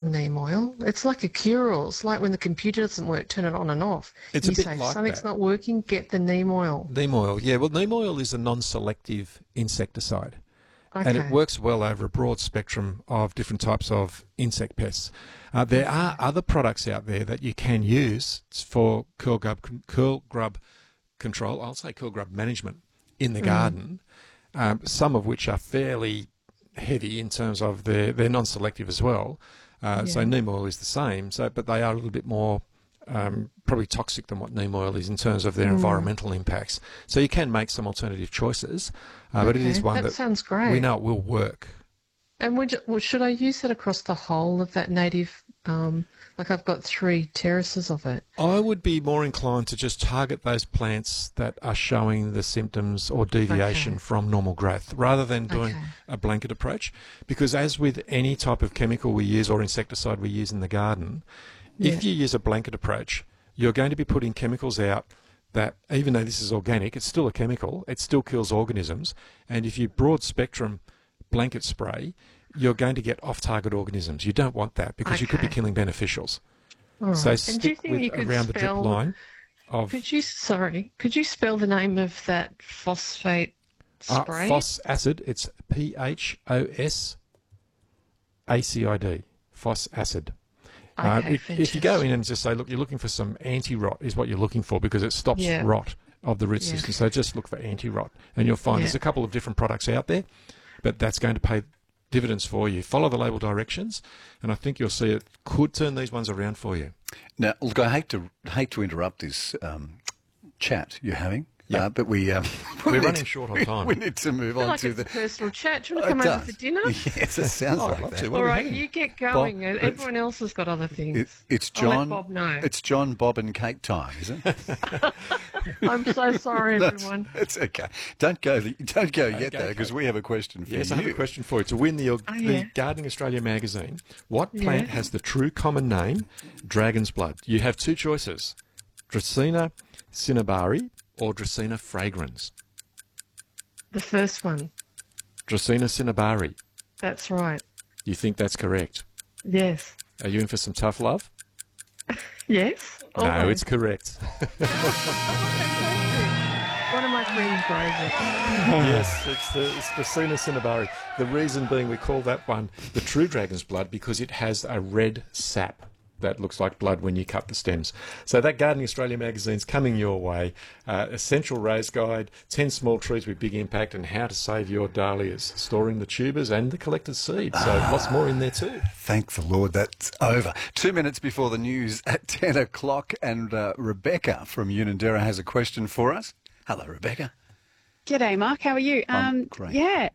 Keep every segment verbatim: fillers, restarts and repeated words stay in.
neem oil. It's like a cure-all. It's like when the computer doesn't work, turn it on and off. It's you a bit say like something's that. not working, get the neem oil. Neem oil, yeah. Well, neem oil is a non-selective insecticide. Okay. And it works well over a broad spectrum of different types of insect pests. Uh, there are other products out there that you can use for curl grub, curl grub control, I'll say curl grub management in the mm. garden, um, some of which are fairly heavy in terms of their, they're non-selective as well. Uh, yeah. So neem oil is the same, so but they are a little bit more um, probably toxic than what neem oil is in terms of their mm. environmental impacts. So you can make some alternative choices, uh, okay. but it is one that, that sounds great. We know it will work. And would you, well, should I use it across the whole of that native, um, like I've got three terraces of it? I would be more inclined to just target those plants that are showing the symptoms or deviation okay. from normal growth, rather than doing okay. a blanket approach. Because as with any type of chemical we use or insecticide we use in the garden, yeah. if you use a blanket approach, you're going to be putting chemicals out that, even though this is organic, it's still a chemical, it still kills organisms. And if you broad spectrum blanket spray, you're going to get off-target organisms. You don't want that because okay. you could be killing beneficials. All right. So and stick do you think with you could around spell, the drip line of... Could you, sorry, could you spell the name of that phosphate spray? Uh, phos acid, it's P H O S A C I D, phos acid. Okay, uh, if, if you go in and just say, look, you're looking for some anti-rot is what you're looking for, because it stops yeah. rot of the root yeah. system. So just look for anti-rot, and you'll find yeah. there's a couple of different products out there, but that's going to pay dividends for you. Follow the label directions, and I think you'll see it could turn these ones around for you. Now, look, I hate to hate to interrupt this um, chat you're having, yeah. uh, but we um, we're running short on time. We, we need to move I feel on like to it's the a personal chat. Do you want to come oh, over for dinner? Yes, it sounds oh, like I'd that. to. All right, you you get going. Bob, Everyone else has got other things. It, it's I'll let John. Bob know. It's John, Bob, and Kate time, is it? I'm so sorry, everyone. It's okay. Don't go. Don't go yet, though, because we have a question for yes, you. I have a question for you. To win the, oh, the yeah. Gardening Australia magazine, what Yeah. plant has the true common name, dragon's blood? You have two choices, Dracaena cinnabari or Dracaena fragrans. The first one. Dracaena cinnabari. That's right. You think that's correct? Yes. Are you in for some tough love? Yes. No, always. it's correct. One of my friends grows it. Yes, it's the it's Dracaena cinnabari. The reason being we call that one the true dragon's blood because it has a red sap that looks like blood when you cut the stems. So that Gardening Australia magazine's coming your way. Uh, Essential Raise Guide, ten small trees with big impact, and how to save your dahlias, storing the tubers and the collected seed. So ah, lots more in there too. Thank the Lord that's over. Two minutes before the news at ten o'clock, and uh, Rebecca from Unanderra has a question for us. Hello, Rebecca. G'day, Mark. How are you? I'm um, great. Yeah.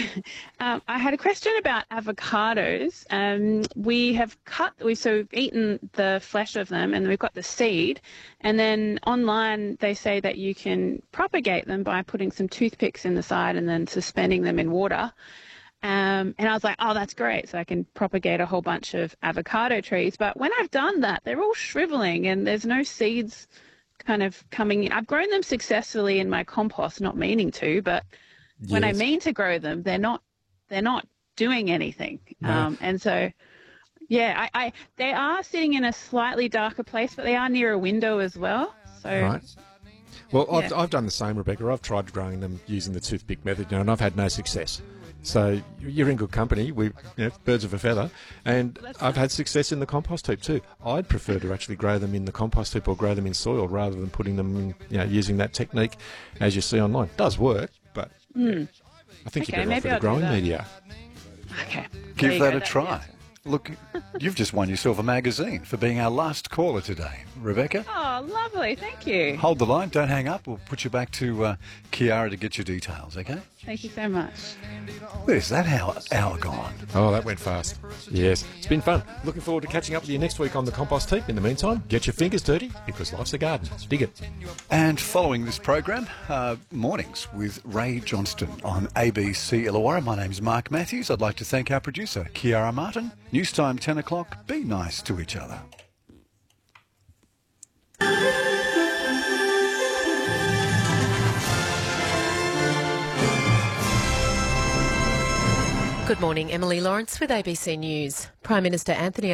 um, I had a question about avocados. Um, we have cut, we so we've eaten the flesh of them, and we've got the seed. And then online they say that you can propagate them by putting some toothpicks in the side and then suspending them in water. Um, and I was like, oh, that's great. So I can propagate a whole bunch of avocado trees. But when I've done that, they're all shriveling and there's no seeds kind of coming in. I've grown them successfully in my compost, not meaning to, but yes. when I mean to grow them, they're not they're not doing anything. No. Um, and so, yeah, I, I they are sitting in a slightly darker place, but they are near a window as well. So. Right. Well, Yeah. I've, I've done the same, Rebecca. I've tried growing them using the toothpick method, you know, and I've had no success. So you're in good company. We, you know, birds of a feather. And I've had success in the compost heap too. I'd prefer to actually grow them in the compost heap or grow them in soil rather than putting them in, you know, using that technique as you see online. It does work, but Mm. I think Okay, you're better off maybe with I'll the do growing that. media. Okay. There Give you that go, a that's try. the answer. Look, you've just won yourself a magazine for being our last caller today, Rebecca. Oh, lovely. Thank you. Hold the line. Don't hang up. We'll put you back to uh, Kiara to get your details, okay? Thank you so much. Where's that hour, hour gone? Oh, that went fast. Yes, it's been fun. Looking forward to catching up with you next week on the compost heap. In the meantime, get your fingers dirty because life's a garden. Dig it. And following this program, uh, Mornings with Ray Johnston on A B C Illawarra. My name's Mark Matthews. I'd like to thank our producer, Kiara Martin. News time, ten o'clock. Be nice to each other. Good morning, Emily Lawrence with A B C News. Prime Minister Anthony